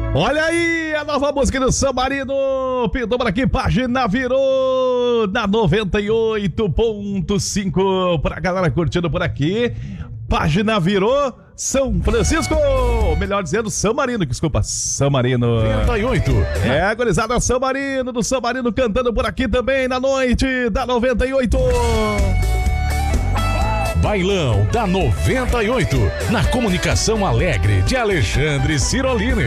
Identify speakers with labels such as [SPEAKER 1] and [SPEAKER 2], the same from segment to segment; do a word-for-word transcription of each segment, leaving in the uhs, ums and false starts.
[SPEAKER 1] Olha aí a nova música do San Marino, pintou por aqui, página virou na noventa e oito ponto cinco, pra galera curtindo por aqui, página virou São Francisco, melhor dizendo San Marino, desculpa, San Marino.
[SPEAKER 2] noventa e oito.
[SPEAKER 1] É, a gurizada San Marino, do San Marino cantando por aqui também na noite da noventa e oito.
[SPEAKER 2] Bailão da noventa e oito, na comunicação alegre de Alexandre Cirolini.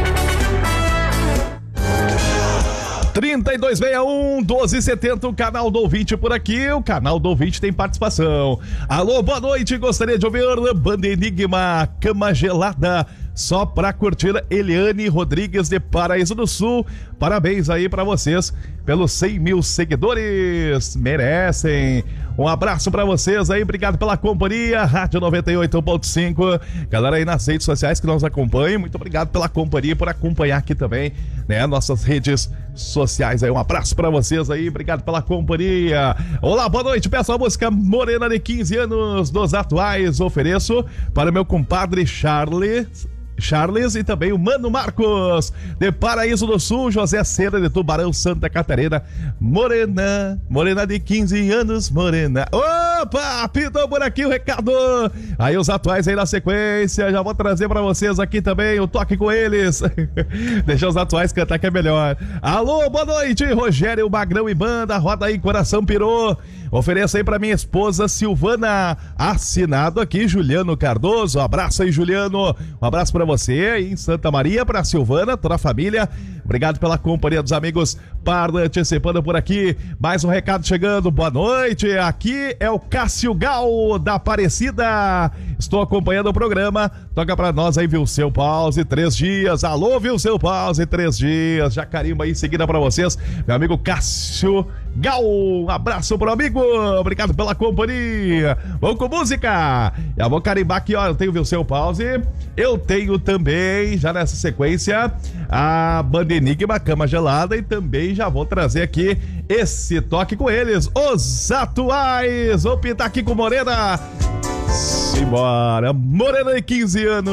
[SPEAKER 1] trinta e dois sessenta e um, doze setenta, o canal do ouvinte por aqui, o canal do ouvinte tem participação. Alô, boa noite, gostaria de ouvir Banda Enigma, Cama Gelada, só pra curtir. Eliane Rodrigues de Paraíso do Sul, parabéns aí pra vocês pelos cem mil seguidores, merecem. Um abraço pra vocês aí, obrigado pela companhia, Rádio noventa e oito ponto cinco, galera aí nas redes sociais que nos acompanham, muito obrigado pela companhia, por acompanhar aqui também, né, nossas redes sociais aí, um abraço pra vocês aí, obrigado pela companhia. Olá, boa noite, peço a música Morena de quinze anos dos atuais, ofereço para o meu compadre Charles Charles e também o Mano Marcos de Paraíso do Sul, José Cera de Tubarão, Santa Catarina. Morena, morena de quinze anos, morena. Opa, pintou por aqui o recado. Aí os atuais aí na sequência, já vou trazer pra vocês aqui também o toque com eles. Deixa os atuais cantar que é melhor. Alô, boa noite, Rogério Magrão e banda, roda aí, coração pirou. Ofereço aí pra minha esposa Silvana, assinado aqui Juliano Cardoso. Um abraço aí, Juliano. Um abraço pra você aí em Santa Maria, pra Silvana, toda a família. Obrigado pela companhia dos amigos Parda antecipando por aqui. Mais um recado chegando. Boa noite. Aqui é o Cássio Gal da Aparecida. Estou acompanhando o programa. Toca pra nós aí, viu, seu pause, três dias. Alô, viu, seu pause, três dias. Já carimba aí em seguida pra vocês. Meu amigo Cássio Gal. Um abraço pro amigo. Obrigado pela companhia. Vamos com música. Já vou carimbar aqui, ó. Eu tenho, viu, seu pause. Eu tenho também, já nessa sequência, a Banda Enigma, Cama Gelada, e também já vou trazer aqui esse toque com eles, os atuais. Vou pintar aqui com Morena. Simbora, Morena de quinze anos.